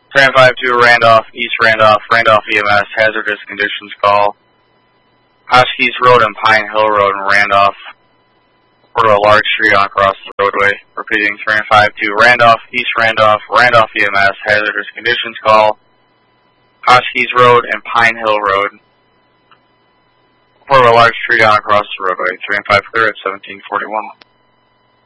352 Randolph, East Randolph, Randolph EMS, hazardous conditions call. Hotchkiss Road and Pine Hill Road in Randolph. Report of a large tree on across the roadway. Repeating 352 Randolph, East Randolph, Randolph EMS, hazardous conditions call. Hotchkiss Road and Pine Hill Road. Report of a large tree on across the roadway. 3 and 5 clear at 1741.